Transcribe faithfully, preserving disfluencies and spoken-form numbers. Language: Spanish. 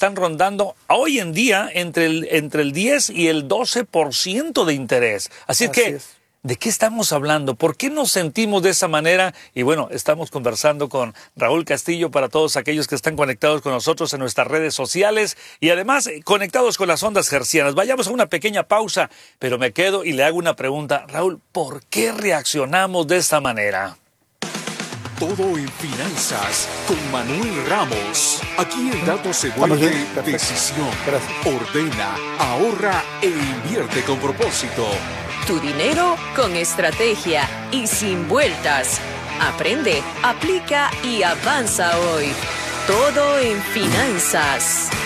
están rondando hoy en día entre el, entre el diez y el doce por ciento de interés. Así, Así que, es. ¿de qué estamos hablando? ¿Por qué nos sentimos de esa manera? Y bueno, estamos conversando con Raúl Castillo para todos aquellos que están conectados con nosotros en nuestras redes sociales y además conectados con las ondas hercianas. Vayamos a una pequeña pausa, pero me quedo y le hago una pregunta. Raúl, ¿por qué reaccionamos de esta manera? Todo en finanzas con Manuel Ramos. Aquí el dato se vuelve decisión. Ordena, ahorra e invierte con propósito. Tu dinero con estrategia y sin vueltas. Aprende, aplica y avanza hoy. Todo en finanzas.